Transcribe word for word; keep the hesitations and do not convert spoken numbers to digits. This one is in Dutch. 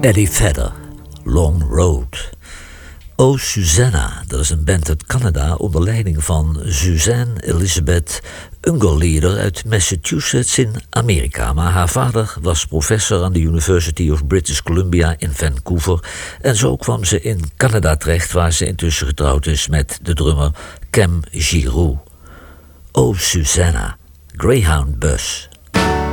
Eddie Vedder, Long Road. Oh Susanna, dat is een band uit Canada onder leiding van Suzanne Elizabeth Ungerleider uit Massachusetts in Amerika. Maar haar vader was professor aan de University of British Columbia in Vancouver. En zo kwam ze in Canada terecht, waar ze intussen getrouwd is met de drummer Cam Giroux. Oh Susanna, Greyhound Bus.